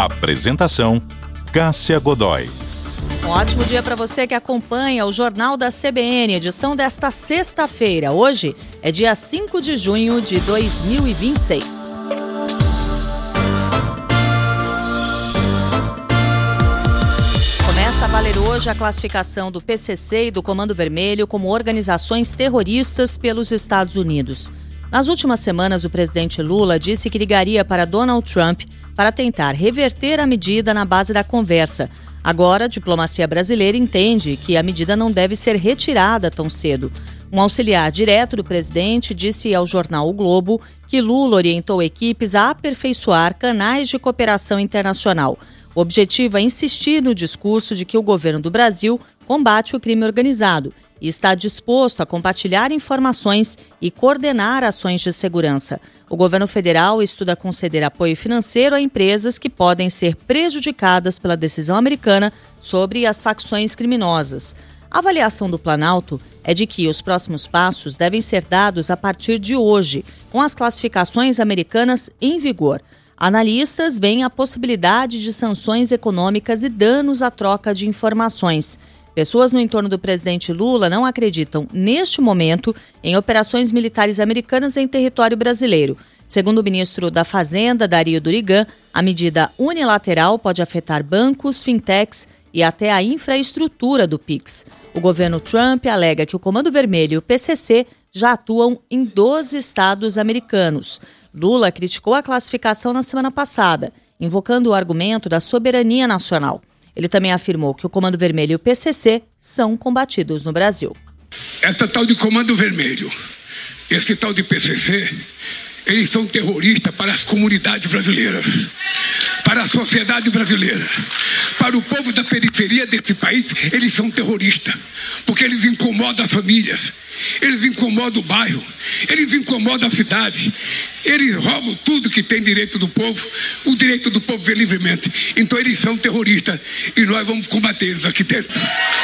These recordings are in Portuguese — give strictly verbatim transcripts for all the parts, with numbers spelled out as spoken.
Apresentação: Cássia Godoy. Um ótimo dia para você que acompanha o Jornal da C B N, edição desta sexta-feira. Hoje é dia cinco de junho de dois mil e vinte e seis. Começa a valer hoje a classificação do P C C e do Comando Vermelho como organizações terroristas pelos Estados Unidos. Nas últimas semanas, o presidente Lula disse que ligaria para Donald Trump para tentar reverter a medida na base da conversa. Agora, a diplomacia brasileira entende que a medida não deve ser retirada tão cedo. Um auxiliar direto do presidente disse ao jornal O Globo que Lula orientou equipes a aperfeiçoar canais de cooperação internacional. O objetivo é insistir no discurso de que o governo do Brasil combate o crime organizado e está disposto a compartilhar informações e coordenar ações de segurança. O governo federal estuda conceder apoio financeiro a empresas que podem ser prejudicadas pela decisão americana sobre as facções criminosas. A avaliação do Planalto é de que os próximos passos devem ser dados a partir de hoje, com as classificações americanas em vigor. Analistas veem a possibilidade de sanções econômicas e danos à troca de informações. Pessoas no entorno do presidente Lula não acreditam, neste momento, em operações militares americanas em território brasileiro. Segundo o ministro da Fazenda, Dario Durigan, a medida unilateral pode afetar bancos, fintechs e até a infraestrutura do Pix. O governo Trump alega que o Comando Vermelho e o P C C já atuam em doze estados americanos. Lula criticou a classificação na semana passada, invocando o argumento da soberania nacional. Ele também afirmou que o Comando Vermelho e o P C C são combatidos no Brasil. Essa tal de Comando Vermelho, esse tal de P C C, eles são terroristas para as comunidades brasileiras, para a sociedade brasileira, para o povo da periferia desse país. Eles são terroristas, porque eles incomodam as famílias, eles incomodam o bairro, eles incomodam a cidade, eles roubam tudo que tem direito do povo, o direito do povo ver livremente. Então eles são terroristas e nós vamos combatê-los aqui dentro.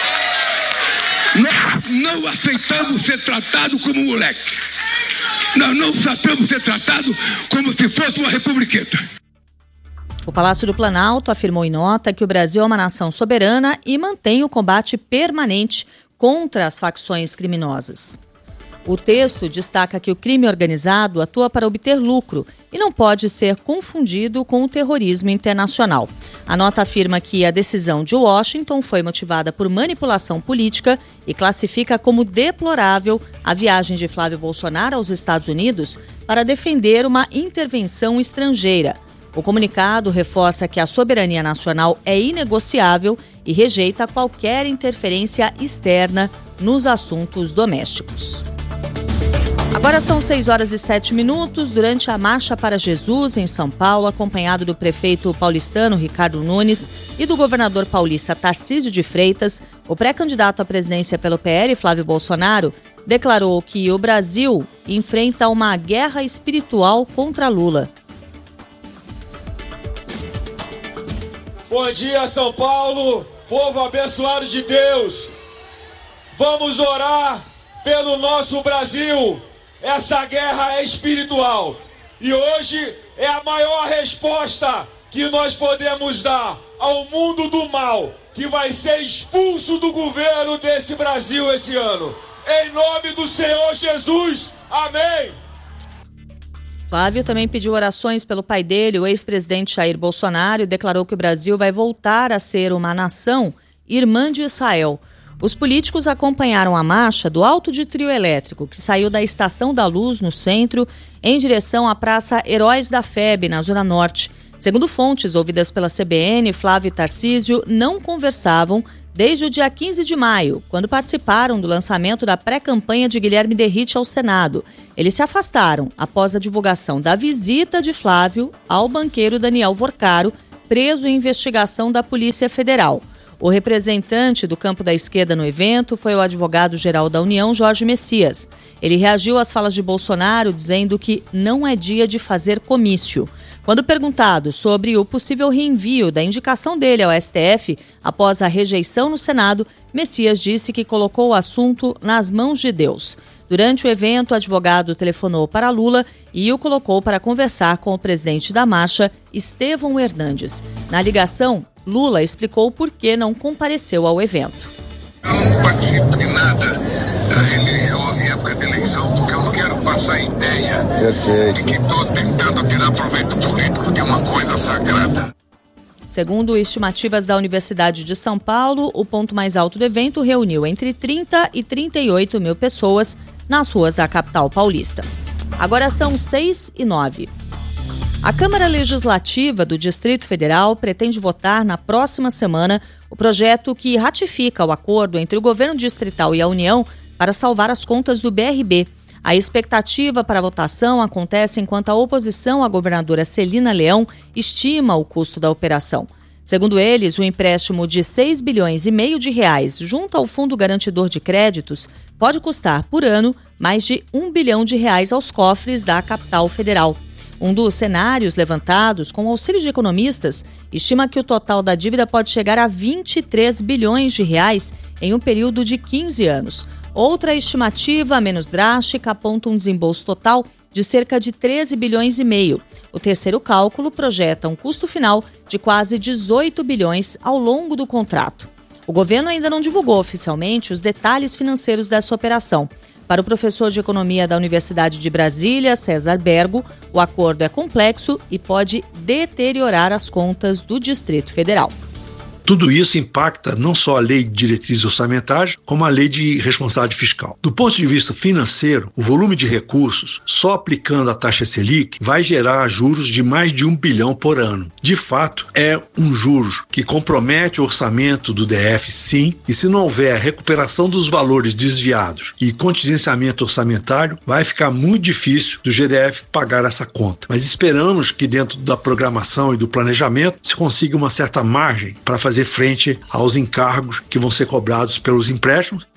Nós não aceitamos ser tratados como moleque. Nós não aceitamos ser tratados como se fosse uma republiqueta. O Palácio do Planalto afirmou em nota que o Brasil é uma nação soberana e mantém o combate permanente contra as facções criminosas. O texto destaca que o crime organizado atua para obter lucro e não pode ser confundido com o terrorismo internacional. A nota afirma que a decisão de Washington foi motivada por manipulação política e classifica como deplorável a viagem de Flávio Bolsonaro aos Estados Unidos para defender uma intervenção estrangeira. O comunicado reforça que a soberania nacional é inegociável e rejeita qualquer interferência externa nos assuntos domésticos. Agora são seis horas e sete minutos. Durante a Marcha para Jesus, em São Paulo, acompanhado do prefeito paulistano Ricardo Nunes e do governador paulista Tarcísio de Freitas, o pré-candidato à presidência pelo P L, Flávio Bolsonaro, declarou que o Brasil enfrenta uma guerra espiritual contra Lula. Bom dia, São Paulo, povo abençoado de Deus. Vamos orar pelo nosso Brasil. Essa guerra é espiritual e hoje é a maior resposta que nós podemos dar ao mundo do mal, que vai ser expulso do governo desse Brasil esse ano. Em nome do Senhor Jesus, amém! Flávio também pediu orações pelo pai dele, o ex-presidente Jair Bolsonaro, e declarou que o Brasil vai voltar a ser uma nação irmã de Israel. Os políticos acompanharam a marcha do alto de trio elétrico, que saiu da Estação da Luz, no centro, em direção à Praça Heróis da F E B, na Zona Norte. Segundo fontes ouvidas pela C B N, Flávio e Tarcísio não conversavam desde o dia quinze de maio, quando participaram do lançamento da pré-campanha de Guilherme Derrite ao Senado. Eles se afastaram após a divulgação da visita de Flávio ao banqueiro Daniel Vorcaro, preso em investigação da Polícia Federal. O representante do campo da esquerda no evento foi o advogado-geral da União, Jorge Messias. Ele reagiu às falas de Bolsonaro, dizendo que não é dia de fazer comício. Quando perguntado sobre o possível reenvio da indicação dele ao S T F após a rejeição no Senado, Messias disse que colocou o assunto nas mãos de Deus. Durante o evento, o advogado telefonou para Lula e o colocou para conversar com o presidente da marcha, Estevão Hernandes. Na ligação, Lula explicou por que não compareceu ao evento. Eu não participo de nada religioso em época de eleição, porque eu não quero passar a ideia de que estou tentando tirar proveito político de uma coisa sagrada. Segundo estimativas da Universidade de São Paulo, o ponto mais alto do evento reuniu entre trinta e trinta e oito mil pessoas nas ruas da capital paulista. Agora são seis e nove. A Câmara Legislativa do Distrito Federal pretende votar na próxima semana o projeto que ratifica o acordo entre o governo distrital e a União para salvar as contas do B R B. A expectativa para a votação acontece enquanto a oposição à governadora Celina Leão estima o custo da operação. Segundo eles, o empréstimo de seis bilhões e meio de reais junto ao Fundo Garantidor de Créditos pode custar, por ano, mais de um bilhão de reais aos cofres da capital federal. Um dos cenários levantados com o auxílio de economistas estima que o total da dívida pode chegar a vinte e três bilhões de reais em um período de quinze anos. Outra estimativa, menos drástica, aponta um desembolso total de cerca de treze bilhões e meio. O terceiro cálculo projeta um custo final de quase dezoito bilhões ao longo do contrato. O governo ainda não divulgou oficialmente os detalhes financeiros dessa operação. Para o professor de economia da Universidade de Brasília, César Bergo, o acordo é complexo e pode deteriorar as contas do Distrito Federal. Tudo isso impacta não só a lei de diretrizes orçamentárias, como a lei de responsabilidade fiscal. Do ponto de vista financeiro, o volume de recursos, só aplicando a taxa Selic, vai gerar juros de mais de um bilhão por ano. De fato, é um juros que compromete o orçamento do D F, sim, e se não houver recuperação dos valores desviados e contingenciamento orçamentário, vai ficar muito difícil do G D F pagar essa conta. Mas esperamos que dentro da programação e do planejamento se consiga uma certa margem para fazer frente aos encargos que vão ser cobrados pelos empréstimos.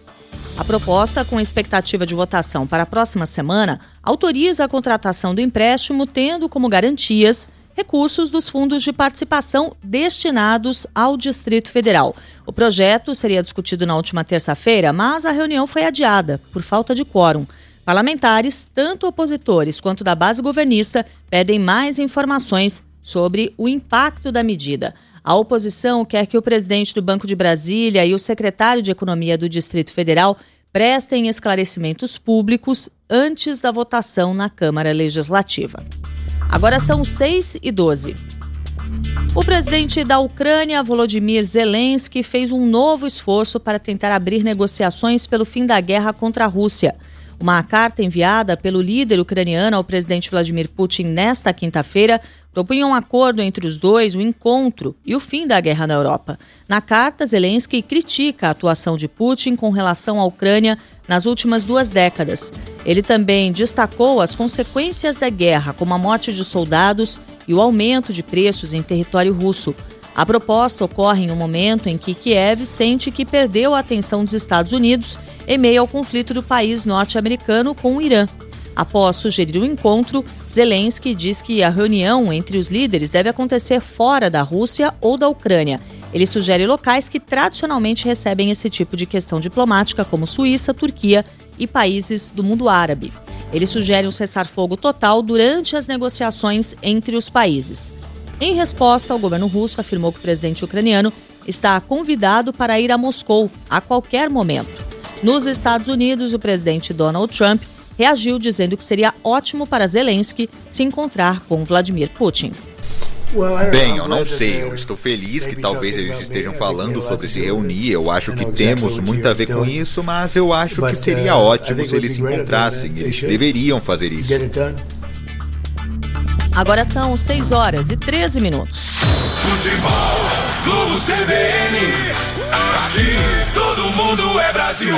A proposta, com expectativa de votação para a próxima semana, autoriza a contratação do empréstimo, tendo como garantias recursos dos fundos de participação destinados ao Distrito Federal. O projeto seria discutido na última terça-feira, mas a reunião foi adiada por falta de quórum. Parlamentares, tanto opositores quanto da base governista, pedem mais informações sobre o impacto da medida. A oposição quer que o presidente do Banco de Brasília e o secretário de Economia do Distrito Federal prestem esclarecimentos públicos antes da votação na Câmara Legislativa. Agora são seis e doze. O presidente da Ucrânia, Volodymyr Zelensky, fez um novo esforço para tentar abrir negociações pelo fim da guerra contra a Rússia. Uma carta enviada pelo líder ucraniano ao presidente Vladimir Putin nesta quinta-feira propunha um acordo entre os dois, o encontro e o fim da guerra na Europa. Na carta, Zelensky critica a atuação de Putin com relação à Ucrânia nas últimas duas décadas. Ele também destacou as consequências da guerra, como a morte de soldados e o aumento de preços em território russo. A proposta ocorre em um momento em que Kiev sente que perdeu a atenção dos Estados Unidos em meio ao conflito do país norte-americano com o Irã. Após sugerir o encontro, Zelensky diz que a reunião entre os líderes deve acontecer fora da Rússia ou da Ucrânia. Ele sugere locais que tradicionalmente recebem esse tipo de questão diplomática, como Suíça, Turquia e países do mundo árabe. Ele sugere um cessar-fogo total durante as negociações entre os países. Em resposta, o governo russo afirmou que o presidente ucraniano está convidado para ir a Moscou a qualquer momento. Nos Estados Unidos, o presidente Donald Trump reagiu dizendo que seria ótimo para Zelensky se encontrar com Vladimir Putin. Bem, eu não sei, eu estou feliz que talvez eles estejam falando sobre se reunir, eu acho que temos muito a ver com isso, mas eu acho que seria ótimo se eles se encontrassem, eles deveriam fazer isso. Agora são seis horas e treze minutos. Futebol, Globo C B N, aqui todo mundo é Brasil.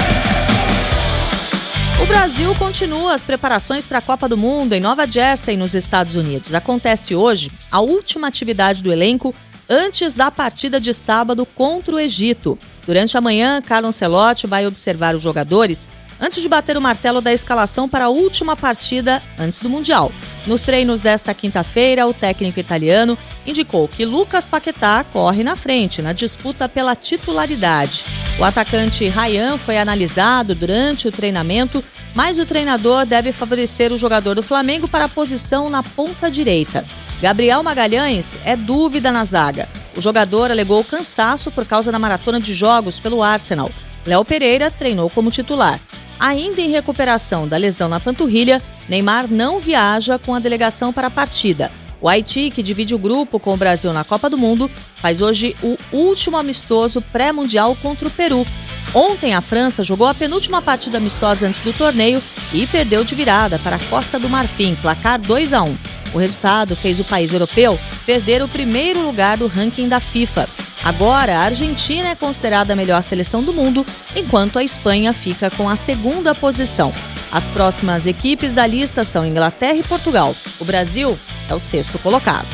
O Brasil continua as preparações para a Copa do Mundo em Nova Jersey, nos Estados Unidos. Acontece hoje a última atividade do elenco antes da partida de sábado contra o Egito. Durante a manhã, Carlo Ancelotti vai observar os jogadores antes de bater o martelo da escalação para a última partida antes do Mundial. Nos treinos desta quinta-feira, o técnico italiano indicou que Lucas Paquetá corre na frente na disputa pela titularidade. O atacante Ryan foi analisado durante o treinamento, mas o treinador deve favorecer o jogador do Flamengo para a posição na ponta direita. Gabriel Magalhães é dúvida na zaga. O jogador alegou cansaço por causa da maratona de jogos pelo Arsenal. Léo Pereira treinou como titular. Ainda em recuperação da lesão na panturrilha, Neymar não viaja com a delegação para a partida. O Haiti, que divide o grupo com o Brasil na Copa do Mundo, faz hoje o último amistoso pré-mundial contra o Peru. Ontem, a França jogou a penúltima partida amistosa antes do torneio e perdeu de virada para a Costa do Marfim, placar dois a um. O resultado fez o país europeu perder o primeiro lugar do ranking da FIFA. Agora, a Argentina é considerada a melhor seleção do mundo, enquanto a Espanha fica com a segunda posição. As próximas equipes da lista são Inglaterra e Portugal. O Brasil é o sexto colocado.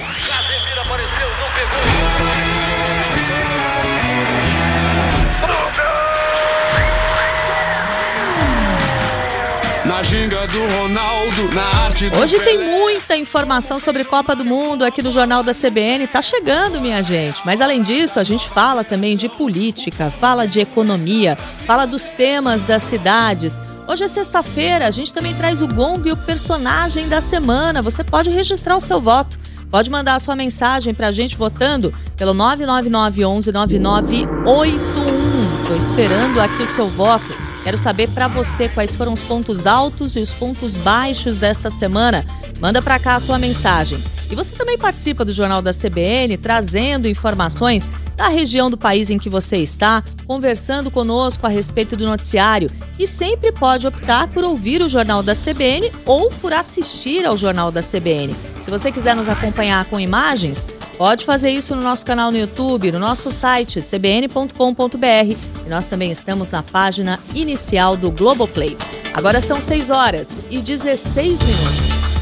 Na ginga do Ronaldo, na arte do Hoje tem muita informação sobre Copa do Mundo aqui no Jornal da C B N. Tá chegando, minha gente. Mas além disso, a gente fala também de política, fala de economia, fala dos temas das cidades. Hoje é sexta-feira, a gente também traz o Gong e o personagem da semana. Você pode registrar o seu voto. Pode mandar a sua mensagem pra gente votando pelo nove nove nove, onze, nove nove oito um. Tô esperando aqui o seu voto. Quero saber para você quais foram os pontos altos e os pontos baixos desta semana. Manda para cá a sua mensagem. E você também participa do Jornal da C B N, trazendo informações da região do país em que você está, conversando conosco a respeito do noticiário. E sempre pode optar por ouvir o Jornal da C B N ou por assistir ao Jornal da C B N. Se você quiser nos acompanhar com imagens, pode fazer isso no nosso canal no YouTube, no nosso site c b n ponto com ponto b r. E nós também estamos na página inicial do Globoplay. Agora são seis horas e dezesseis minutos.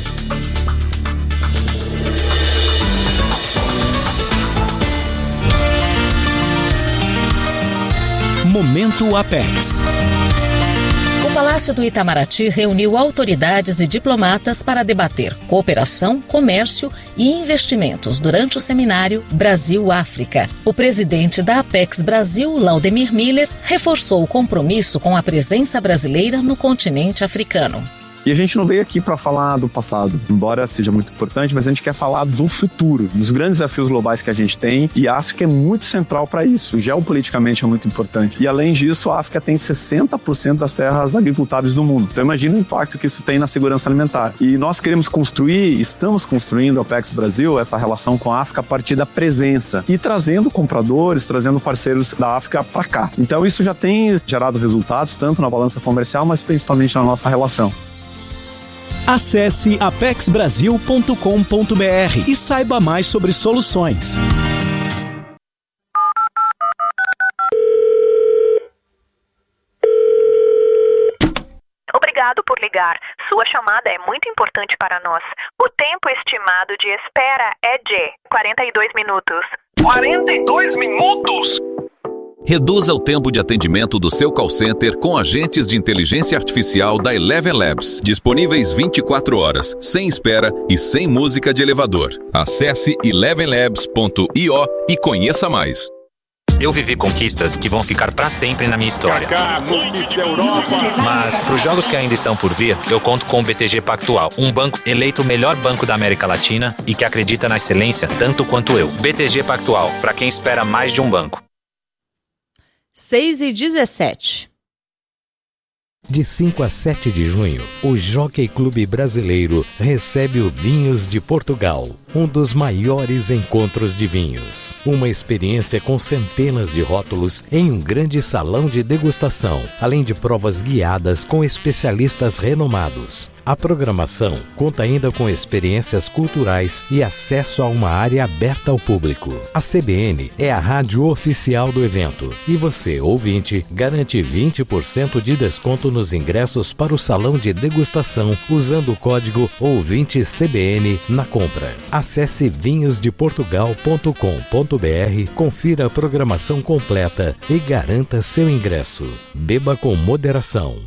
Momento Apex. O Palácio do Itamaraty reuniu autoridades e diplomatas para debater cooperação, comércio e investimentos durante o seminário Brasil-África. O presidente da Apex Brasil, Laudemir Miller, reforçou o compromisso com a presença brasileira no continente africano. E a gente não veio aqui para falar do passado, embora seja muito importante, mas a gente quer falar do futuro, dos grandes desafios globais que a gente tem, e a África é muito central para isso, geopoliticamente é muito importante. E além disso, a África tem sessenta por cento das terras agricultáveis do mundo. Então imagina o impacto que isso tem na segurança alimentar. E nós queremos construir, estamos construindo a Apex Brasil, essa relação com a África a partir da presença e trazendo compradores, trazendo parceiros da África para cá. Então isso já tem gerado resultados, tanto na balança comercial, mas principalmente na nossa relação. Acesse apex brasil ponto com ponto b r e saiba mais sobre soluções. Obrigado por ligar. Sua chamada é muito importante para nós. O tempo estimado de espera é de quarenta e dois minutos. quarenta e dois minutos? Reduza o tempo de atendimento do seu call center com agentes de inteligência artificial da Eleven Labs, disponíveis vinte e quatro horas, sem espera e sem música de elevador. Acesse eleven labs ponto i o e conheça mais. Eu vivi conquistas que vão ficar para sempre na minha história. Mas para os jogos que ainda estão por vir, eu conto com o B T G Pactual, um banco eleito o melhor banco da América Latina e que acredita na excelência tanto quanto eu. B T G Pactual, para quem espera mais de um banco. seis e dezessete. De cinco a sete de junho, o Jockey Clube Brasileiro recebe o Vinhos de Portugal, um dos maiores encontros de vinhos. Uma experiência com centenas de rótulos em um grande salão de degustação, além de provas guiadas com especialistas renomados. A programação conta ainda com experiências culturais e acesso a uma área aberta ao público. A C B N é a rádio oficial do evento e você, ouvinte, garante vinte por cento de desconto nos ingressos para o salão de degustação usando o código ouvinte C B N na compra. Acesse vinhos de portugal ponto com ponto b r, confira a programação completa e garanta seu ingresso. Beba com moderação.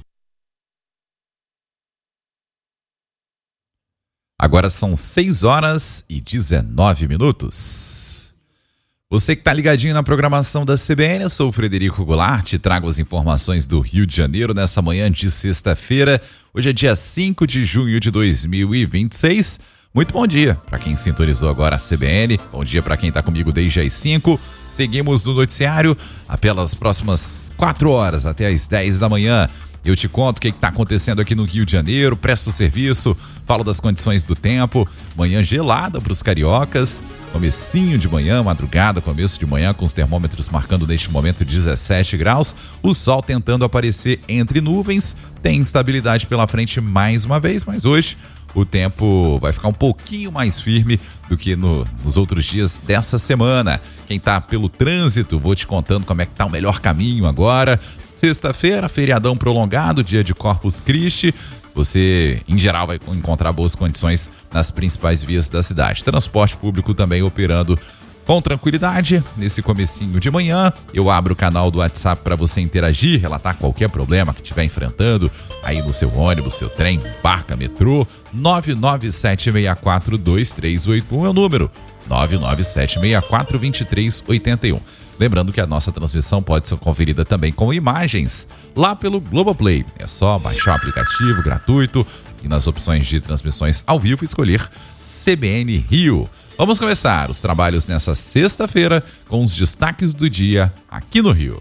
Agora são seis horas e dezenove minutos. Você que está ligadinho na programação da C B N, eu sou o Frederico Goulart, trago as informações do Rio de Janeiro nessa manhã de sexta-feira. Hoje é dia cinco de junho de dois mil e vinte e seis. Muito bom dia para quem sintonizou agora a C B N, bom dia para quem está comigo desde as cinco. Seguimos no noticiário pelas próximas quatro horas até as dez da manhã. Eu te conto o que está acontecendo aqui no Rio de Janeiro, presto serviço, falo das condições do tempo, manhã gelada para os cariocas, comecinho de manhã, madrugada, começo de manhã, com os termômetros marcando neste momento dezessete graus, o sol tentando aparecer entre nuvens, tem instabilidade pela frente mais uma vez, mas hoje o tempo vai ficar um pouquinho mais firme do que no, nos outros dias dessa semana. Quem está pelo trânsito, vou te contando como é que está o melhor caminho agora. Sexta-feira, feriadão prolongado, dia de Corpus Christi. Você, em geral, vai encontrar boas condições nas principais vias da cidade. Transporte público também operando com tranquilidade. Nesse comecinho de manhã, eu abro o canal do WhatsApp para você interagir, relatar qualquer problema que estiver enfrentando aí no seu ônibus, seu trem, barca, metrô. nove nove sete seis quatro dois três oito um é o número. nove nove sete seis quatro dois três oito um. Lembrando que a nossa transmissão pode ser conferida também com imagens lá pelo Globoplay. É só baixar o aplicativo gratuito e nas opções de transmissões ao vivo escolher C B N Rio. Vamos começar os trabalhos nessa sexta-feira com os destaques do dia aqui no Rio.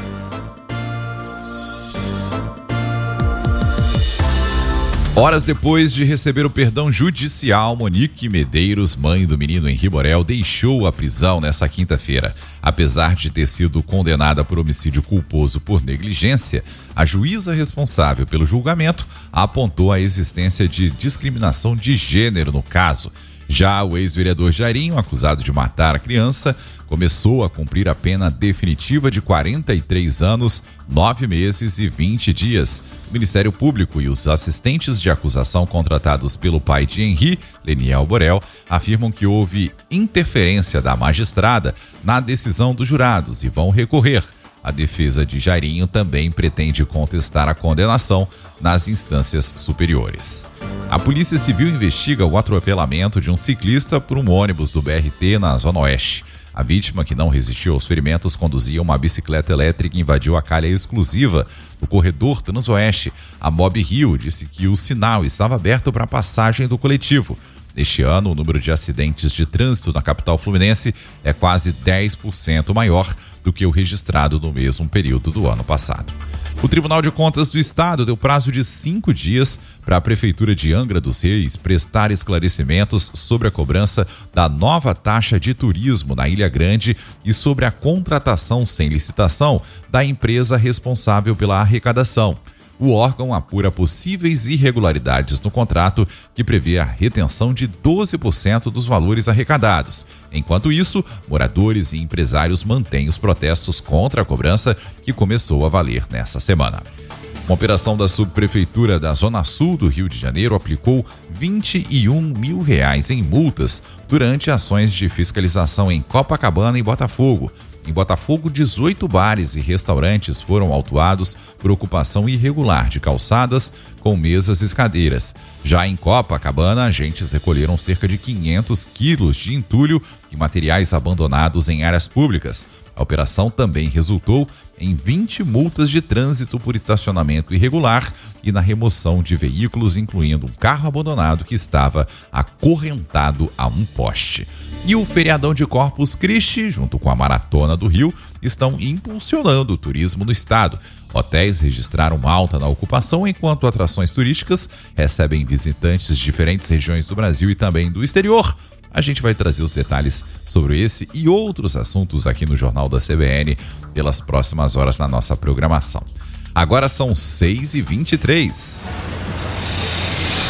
Horas depois de receber o perdão judicial, Monique Medeiros, mãe do menino Henri Borel, deixou a prisão nessa quinta-feira. Apesar de ter sido condenada por homicídio culposo por negligência, a juíza responsável pelo julgamento apontou a existência de discriminação de gênero no caso. Já o ex-vereador Jairinho, acusado de matar a criança, começou a cumprir a pena definitiva de quarenta e três anos, nove meses e vinte dias. O Ministério Público e os assistentes de acusação contratados pelo pai de Henri, Leniel Borel, afirmam que houve interferência da magistrada na decisão dos jurados e vão recorrer. A defesa de Jairinho também pretende contestar a condenação nas instâncias superiores. A Polícia Civil investiga o atropelamento de um ciclista por um ônibus do B R T na Zona Oeste. A vítima, que não resistiu aos ferimentos, conduzia uma bicicleta elétrica e invadiu a calha exclusiva do corredor Transoeste. A Mob Rio disse que o sinal estava aberto para a passagem do coletivo. Neste ano, o número de acidentes de trânsito na capital fluminense é quase dez por cento maior do que o registrado no mesmo período do ano passado. O Tribunal de Contas do Estado deu prazo de cinco dias para a Prefeitura de Angra dos Reis prestar esclarecimentos sobre a cobrança da nova taxa de turismo na Ilha Grande e sobre a contratação sem licitação da empresa responsável pela arrecadação. O órgão apura possíveis irregularidades no contrato, que prevê a retenção de doze por cento dos valores arrecadados. Enquanto isso, moradores e empresários mantêm os protestos contra a cobrança, que começou a valer nesta semana. Uma operação da Subprefeitura da Zona Sul do Rio de Janeiro aplicou vinte e um mil reais em multas durante ações de fiscalização em Copacabana e Botafogo. Em Botafogo, dezoito bares e restaurantes foram autuados por ocupação irregular de calçadas com mesas e cadeiras. Já em Copacabana, agentes recolheram cerca de quinhentos quilos de entulho e materiais abandonados em áreas públicas. A operação também resultou em vinte multas de trânsito por estacionamento irregular e na remoção de veículos, incluindo um carro abandonado que estava acorrentado a um poste. E o feriadão de Corpus Christi, junto com a Maratona do Rio, estão impulsionando o turismo no estado. Hotéis registraram alta na ocupação, enquanto atrações turísticas recebem visitantes de diferentes regiões do Brasil e também do exterior. A gente vai trazer os detalhes sobre esse e outros assuntos aqui no Jornal da C B N pelas próximas horas na nossa programação. Agora são seis e vinte e três.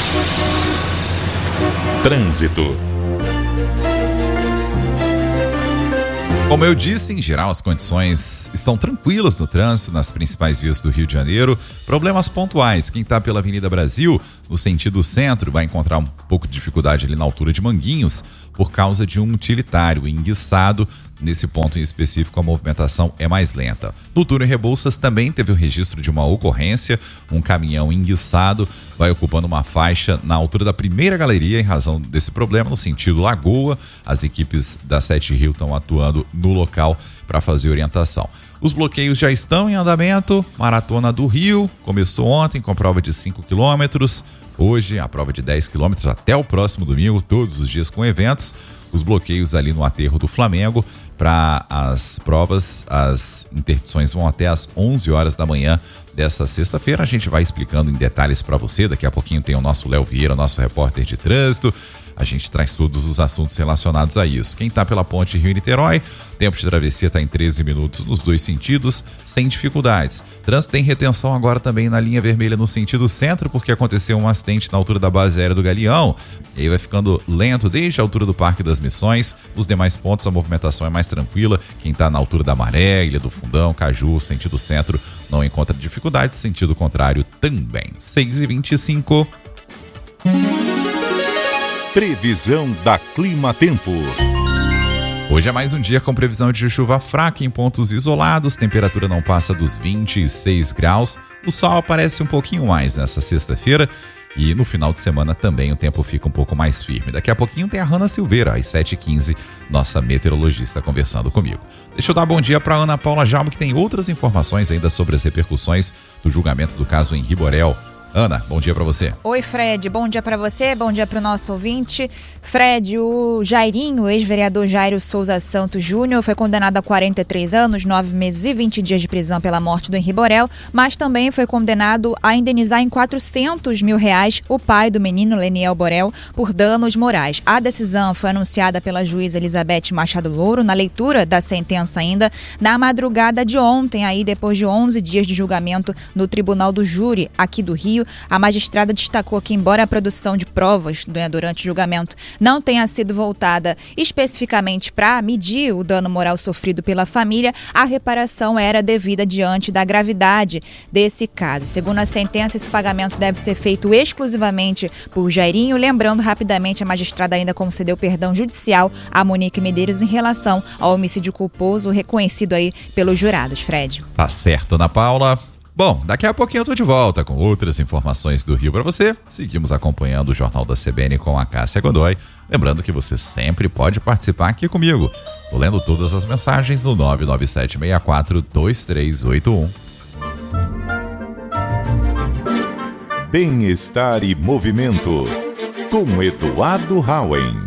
Trânsito. Como eu disse, em geral as condições estão tranquilas no trânsito nas principais vias do Rio de Janeiro. Problemas pontuais. Quem está pela Avenida Brasil, no sentido centro, vai encontrar um pouco de dificuldade ali na altura de Manguinhos por causa de um utilitário enguiçado. Nesse ponto em específico, a movimentação é mais lenta. No túnel Rebouças também teve o registro de uma ocorrência. Um caminhão enguiçado vai ocupando uma faixa na altura da primeira galeria em razão desse problema, no sentido Lagoa. As equipes da Sete Rio estão atuando no local para fazer orientação. Os bloqueios já estão em andamento. Maratona do Rio começou ontem com prova de cinco quilômetros. Hoje a prova de dez quilômetros até o próximo domingo, todos os dias com eventos. Os bloqueios ali no aterro do Flamengo para as provas, as interdições vão até às onze horas da manhã dessa sexta-feira. A gente vai explicando em detalhes para você. Daqui a pouquinho tem o nosso Léo Vieira, nosso repórter de trânsito. A gente traz todos os assuntos relacionados a isso. Quem está pela ponte Rio-Niterói, tempo de travessia está em treze minutos nos dois sentidos, sem dificuldades. Trânsito tem retenção agora também na linha vermelha no sentido centro, porque aconteceu um acidente na altura da base aérea do Galeão. E aí vai ficando lento desde a altura do Parque das Missões. Nos demais pontos a movimentação é mais tranquila. Quem está na altura da Maré, Ilha do Fundão, Caju, sentido centro, não encontra dificuldades. Sentido contrário também. seis e vinte e cinco. Previsão da Clima Tempo. Hoje é mais um dia com previsão de chuva fraca em pontos isolados, temperatura não passa dos vinte e seis graus, o sol aparece um pouquinho mais nessa sexta-feira e no final de semana também o tempo fica um pouco mais firme. Daqui a pouquinho tem a Hanna Silveira, às sete e quinze, nossa meteorologista conversando comigo. Deixa eu dar bom dia para Ana Paula Jalmo, que tem outras informações ainda sobre as repercussões do julgamento do caso em Riborel. Ana, bom dia para você. Oi, Fred, bom dia para você, bom dia para o nosso ouvinte. Fred, o Jairinho, o ex-vereador Jairo Souza Santos Júnior, foi condenado a quarenta e três anos, nove meses e vinte dias de prisão pela morte do Henri Borel, mas também foi condenado a indenizar em quatrocentos mil reais o pai do menino, Leniel Borel, por danos morais. A decisão foi anunciada pela juíza Elizabeth Machado Louro, na leitura da sentença ainda, na madrugada de ontem, aí depois de onze dias de julgamento no Tribunal do Júri, aqui do Rio. A magistrada destacou que, embora a produção de provas durante o julgamento não tenha sido voltada especificamente para medir o dano moral sofrido pela família, a reparação era devida diante da gravidade desse caso. Segundo a sentença, esse pagamento deve ser feito exclusivamente por Jairinho. Lembrando rapidamente, a magistrada ainda concedeu perdão judicial a Monique Medeiros em relação ao homicídio culposo reconhecido aí pelos jurados. Fred. Tá certo, Ana Paula. Bom, daqui a pouquinho eu tô de volta com outras informações do Rio para você. Seguimos acompanhando o Jornal da C B N com a Cássia Godoy. Lembrando que você sempre pode participar aqui comigo. Tô lendo todas as mensagens no nove nove sete seis quatro dois três oito um. Bem-estar e movimento com Eduardo Hauen.